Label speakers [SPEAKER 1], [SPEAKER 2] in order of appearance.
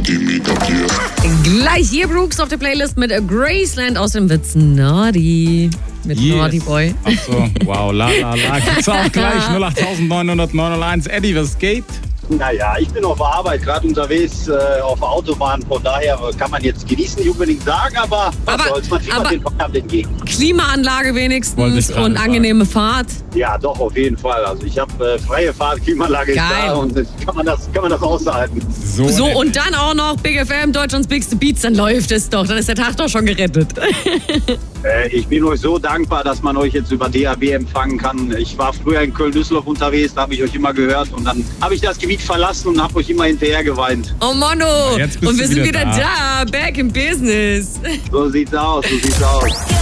[SPEAKER 1] Gleich hier Brooks auf der Playlist mit Graceland aus dem Witz Naughty. Mit Naughty Boy.
[SPEAKER 2] Achso, wow, la. Gibt's auch gleich 08900 Eddie, was geht?
[SPEAKER 3] Naja, ich bin auf der Arbeit, gerade unterwegs auf der Autobahn. Von daher kann man jetzt genießen, nicht unbedingt sagen, aber was soll's, man fiebert den Feierabend entgegen.
[SPEAKER 1] Klimaanlage wenigstens und angenehme Fahrt.
[SPEAKER 3] Ja, doch, auf jeden Fall. Also ich habe freie Fahrt, Klimaanlage ist da und kann man das aushalten.
[SPEAKER 1] So und dann auch noch Big FM, Deutschlands Bigste Beats, dann läuft es doch. Dann ist der Tag doch schon gerettet.
[SPEAKER 3] Ich bin euch so dankbar, dass man euch jetzt über DAB empfangen kann. Ich war früher in Köln-Düsseldorf unterwegs, da habe ich euch immer gehört und dann habe ich das Gebiet verlassen und habe euch immer hinterher geweint.
[SPEAKER 1] Oh Mano, und wir sind wieder da, back in business.
[SPEAKER 3] So sieht's aus.